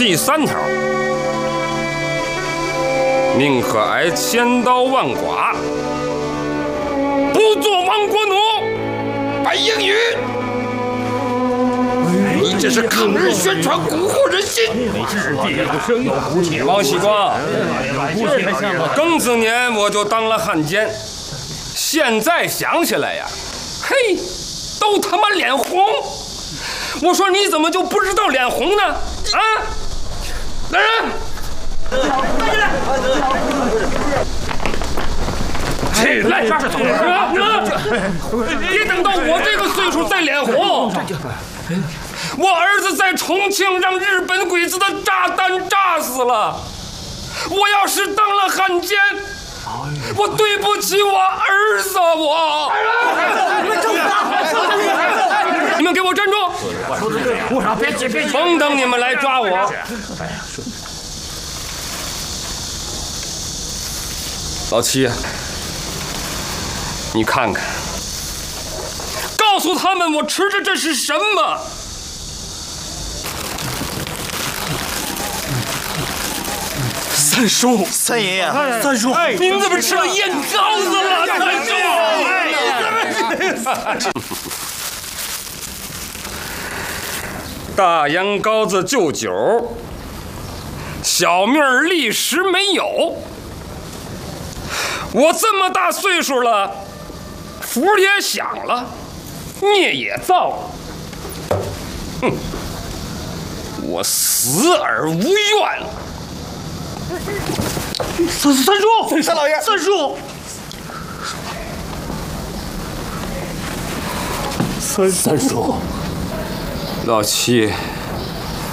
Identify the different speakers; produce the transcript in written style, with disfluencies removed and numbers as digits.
Speaker 1: 第3条，宁可挨千刀万剐，不做亡国奴。
Speaker 2: 白英宇，你这是抗日宣传，蛊惑人心。
Speaker 1: 王喜光，庚子年我就当了汉奸，现在想起来呀，嘿，都他妈脸红。我说你怎么就不知道脸红呢？啊，来人！起来！这是怎么回事？别等到我这个岁数再脸红。我儿子在重庆让日本鬼子的炸弹炸死了。我要是当了汉奸，我对不起我儿子，我。你们给我站住！甭等你们来抓我。老七，你看看，告诉他们我吃的这是什么？三叔，
Speaker 3: 三爷爷，
Speaker 1: 三叔，您怎么吃了烟膏子了？三叔，大烟膏子就酒，小命儿立时没有。我这么大岁数了，福也享了，孽也造了，哼，我死而无怨。
Speaker 3: 三叔，三老爷，三叔，
Speaker 1: 三叔，老七。